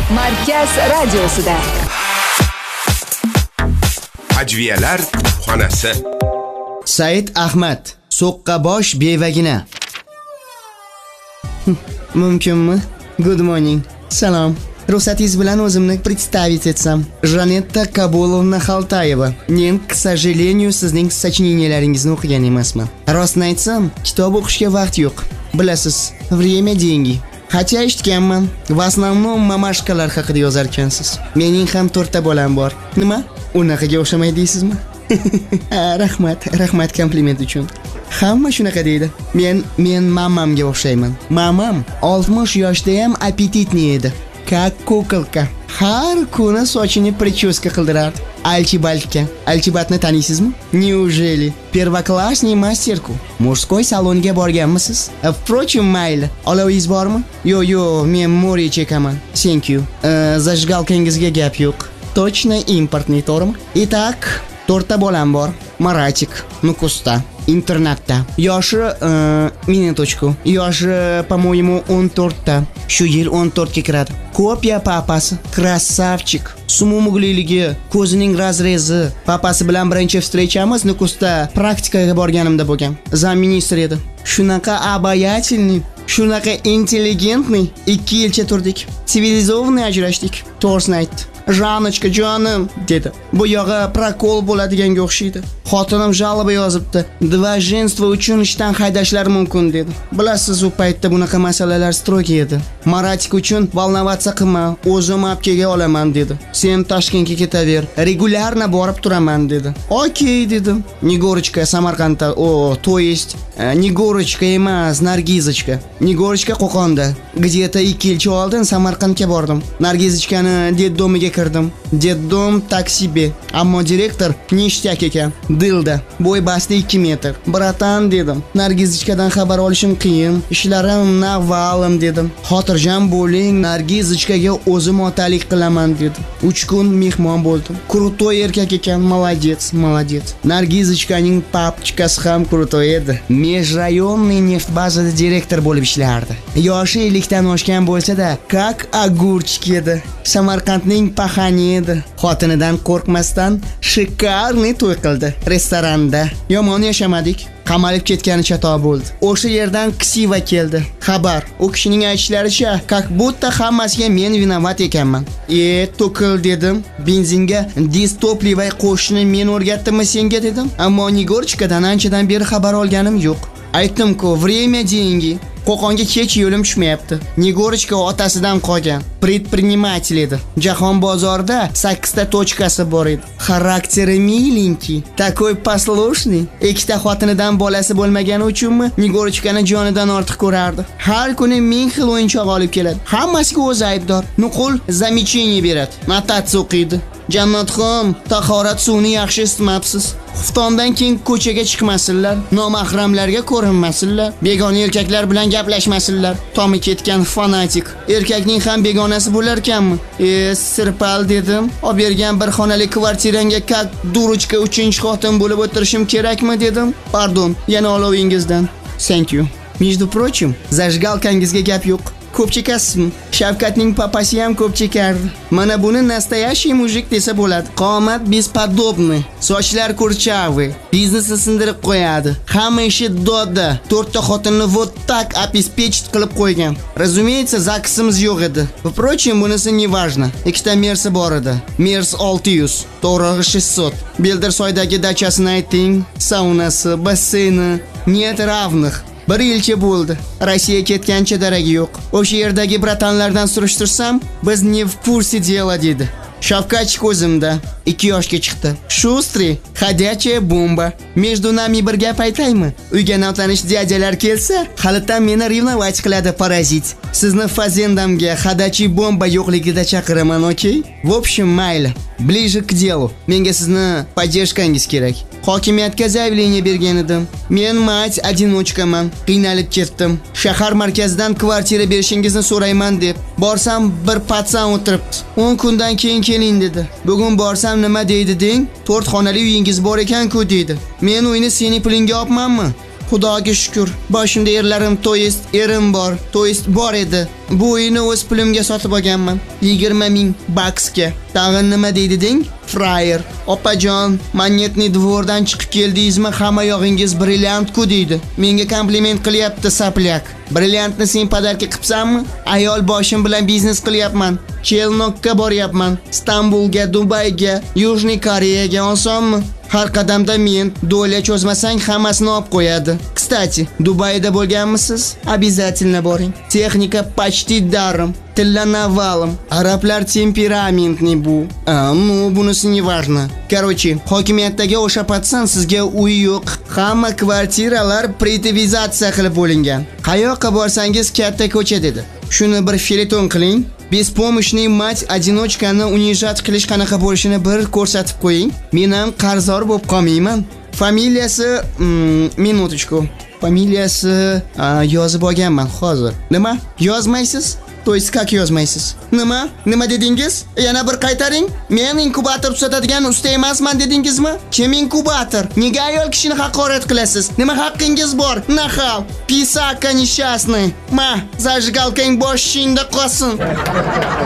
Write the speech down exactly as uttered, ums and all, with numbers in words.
Markaz radiosida. Ajviyalar xonasi. Said Ahmad, So'qqabosh bevagina. Mumkinmi? Good morning. Salom. Ruxsatingiz bilan o'zimni представить etsam. Janetta Kabulovna Xaltayeva. Men, к сожалению, sizning sochnenilaringizni o'qigan emasman. Rostni aytsam, kitob o'qishga vaqt yo'q. Bilasiz, время деньги. Hatcha eshitganman, в основном mamashkalar haqida yozar ekansiz. Mening ham to'rtta bolam bor. Nima? Unaqaga o'xshamay deysizmi? Rahmat, rahmat kompliment uchun. Hamma shunaqa deydi. Men men mamamga o'xshayman. Mamam oltmish yoshda ham apetitniy edi. Как куколка. Har kuni sochini прическа qildirardi. Alchibalka. Alchibatni taniysizmi? Неужели? Первоклассный мастерку. Mужской salonga borganmisiz? Впрочем, mayli. Olovingiz bormi? Yo, yo, men Mori chekaman. Thank you. Zajgalkangizga gap yo'q. Точно импортный, to'g'rimi? Итак, to'rtta bolam bor. Maratik, Nukusda, internatda. Yoshi minutочку. Yoshi, по-моему, o'n to'rtta. Shu yil o'n to'rtga kiradi. Ko'pya papasi, krasavchik. Sumumugliligi, ko'zining razrezi. Papasi bilan birinchi встречamiz Nukusda praktikaga borganimda bo'lgan. Zamministr edi. Shunaqa обаятельный, shunaqa intelligentный. ikki yilcha turdik. Sivilizovanный ajrashdik. To'g'risini aytdi. Жаночка, jonim, dedi. Bu yog'i prokol bo'ladiganga o'xshaydi. Xotinim жалоба yozibdi. Dvojenstvo uchun ishdan haydashlar mumkin dedi. Bilasiz, u paytda bunaqa masalalar strogi edi. Maratik uchun volnovatsiya qilma, o'zim olib kelga olaman dedi. Sen Toshkentga ketaver, regularно borib turaman dedi. Okey dedim. Negorочка Samarqandda, o, то есть, Negorочка emas, Nargizochka. Negorочка Qo'qonda. Где-то ikki yil oldin Samarqandga bordim. Nargizochkani detdomiga kirdim. Detdom так себе. Ammo direktor nishtak ekan. Dilda. Bo'y basti ikki metr. Bratan dedim. Nargizochkadan xabar olishim qiyin. Ishlarim navvalim dedim. Xotirjam bo'ling, Nargizochkaga o'zim otalik qilaman dedim. uch kun mehmon bo'ldim. Krutoy erkak ekan, молодец, молодец. Nargizochkaning papchkasi ham krutoy edi. Межрайонный neftbazada direktor bo'lib ishlardi. Yoshi ellikdan oshgan bo'lsa-da, как огурчик edi. Samarqandning pahani edi. Xotinidan qo'rqmasdan shikarniy to'y qildi restoranda. Yomon yashamadik. Qamalib ketgani chato bo'ldi. O'sha yerdan ksiva keldi. Xabar. U kishining aytishlaricha, как будто hammasiga men vinovat ekanman. E, to'kil dedim. Benzinga distopliva qo'shni men o'rgatdimmi senga dedim. Ammo Negorchkadan anchadan beri xabar olganim yo'q. Aytdim-ku, время деньги. Qo'qonga hech yo'lim tushmayapti. Negorchka otasidan qolgan. Предприниматель edi. Jahon bozorida sakkizta tochkasi bor edi. Xarakteri milenький, такой послушный. Ikkita xotinidan bolasi bo'lmagani uchunmi Negorchkani jonidan ortiq ko'rardi. Har kuni ming xil o'yinchoq olib keladi. Hammasiga o'zi aybdor. Nuqul замечание beradi. Notatsiya o'qiydi. Jannatxon, tahorat suvini yaxshi isitmabsiz. Xuftondan keyin ko'chaga chiqmasinlar, nomahramlarga ko'rinmasinlar, begona erkaklar bilan gaplashmasinlar. Tomi ketgan fanatik. Erkakning ham begonasi bo'lar ekanmi? E, sirpal dedim. Olib bergan bir xonali kvartiranga kak duruchka uchinchi xotin bo'lib o'tirishim kerakmi dedim. Pardon, yana olovingizdan. Thank you. Между прочим, zajgalkangizga gap yo'q. Ko'p chekasizmi? Shavkatning papasi ham ko'p chekardi. Mana buni nastoящий mujik desa bo'ladi. Qomat bespodobniy, sochlar kurchavый, biznesni sindirib qo'yadi. Hamma ishi dodda. To'rtta xotinni вот так обеспечить qilib qo'ygan. Разумеется, zaksimiz yo'q edi. Впрочем, bunisi не важно. Ikkita Mersi bor edi. Mers olti yuz, to'rig'i шестьсот. Beldirsoydagi dachasini ayting, saunasi, basseyni, нет равных. Bir yilcha bo'ldi. Rossiya ketgancha daragi yo'q. O'sha yerdagi bratanlardan surishtirsam, biz ne в курсе dela dedi. Shavkatchik o'zimda ikki yoshga chiqdi. Shustri, ходячая bomba. Между nami bir gap aytaymi? Uyga notanish dyajalar kelsa, halidan meni rivnovat qiladi parazit. Sizni fazendamga ходячий bomba yo'qligida chaqiraman, okey? В общем, mayli. Ближе к делу. Menga sizni поддержканgiz kerak. Hokimiyatga zaявление bergan edim. Men mать одиночкаman. Qiynalib ketdim. Shahar markazidan kvartira berishingizni so'rayman deb. Borsam bir patsan o'tiribdi. o'n kundan keyin keling dedi. Bugun borsam nima deydi deng? to'rt xonali uyingiz bor ekan-ku dedi. Men uyni seni pulingga olibmanmi? Xudoga shukr. Boshimda erlarim to'yist, erim bor, to'yist bor edi. Bu uyni o'z pulimga sotib olganman. yigirma ming baksga. Tag'in nima deyding? Frayer. Opajon, Magnetniy dvordan chiqib keldingizmi? Hamma yog'ingiz brilliant-ku deydi. Menga kompliment qilyapti saplyak. Brilliantni sen podarka qilibsanmi? Ayol boshim bilan biznes qilyapman. Chelnokka boryapman. Istanbulga, Dubayga, Yujniy Koreyaga osonmi? Har qadamda men do'la cho'zmasang hammasini olib qo'yadi. Kstati, Dubayda bo'lganmisiz? Обязательно boring. Texnika почти даром. Tilla navalım. Arablar temperamentli bu. А, ну, bunisi не важно. Короче, hokimiyatdagi o'sha patsan sizga uy yo'q. Hamma kvartiralar privatizatsiya qilib bo'lingan. Qayoqqa borsangiz katta ko'cha dedi. Shuni bir feleton qiling. Bespomощный mать одиночкani унижать qilish qanaqa bo'lishini bir ko'rsatib qo'ying. Men ham qarzdor bo'lib qolmayman. Familiyasi, mm, minutочку. Familiyasi yozib olganman hozir. Nima? Yozmaysiz? То есть как yozmaysiz? Nima? Nima dedingiz? Yana bir qaytaring. Men inkubator tuzatadigan usta emasman dedingizmi? Kim inkubator? Nega ayol kishini haqorat qilasiz? Nima haqqingiz bor? Nahal, pisaka nishasni. Ma, zajgalkang boshingda qolsin.